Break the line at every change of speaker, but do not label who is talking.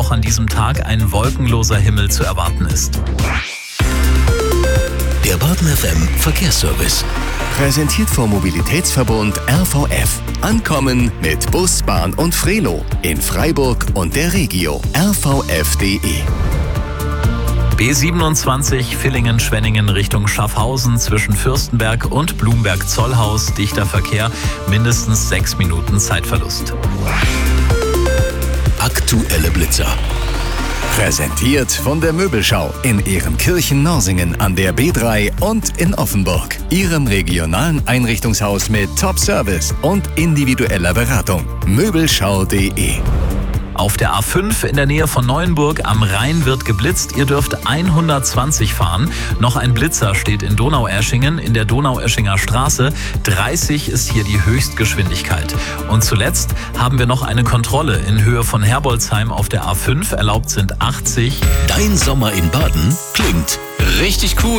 auch an diesem Tag ein wolkenloser Himmel zu erwarten ist.
Der Baden FM Verkehrsservice.
Präsentiert vom Mobilitätsverbund RVF. Ankommen mit Bus, Bahn und Frelo in Freiburg und der Regio. rvf.de.
B27 Villingen-Schwenningen Richtung Schaffhausen zwischen Fürstenberg und Blumberg-Zollhaus. Dichter Verkehr, mindestens 6 Minuten Zeitverlust.
Aktuelle Blitzer.
Präsentiert von der Möbelschau in Ehrenkirchen-Norsingen an der B3 und in Offenburg. Ihrem regionalen Einrichtungshaus mit Top-Service und individueller Beratung. Möbelschau.de.
Auf der A5 in der Nähe von Neuenburg am Rhein wird geblitzt. Ihr dürft 120 fahren. Noch ein Blitzer steht in Donaueschingen in der Donaueschinger Straße. 30 ist hier die Höchstgeschwindigkeit. Und zuletzt haben wir noch eine Kontrolle in Höhe von Herbolzheim auf der A5. Erlaubt sind 80.
Dein Sommer in Baden klingt richtig cool.